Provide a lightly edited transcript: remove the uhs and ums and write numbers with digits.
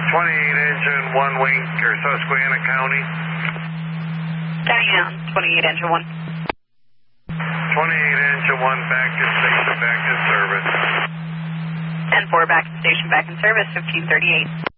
engine, 1 wing, or Susquehanna County. County down, 28 engine 1. 28 engine 1, back to station, back in service. 10-4, back to station, back in service, 1538.